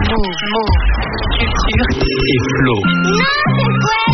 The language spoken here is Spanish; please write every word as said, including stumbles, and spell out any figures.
Move, Move. Culture. Et Flo. Non, c'est quoi?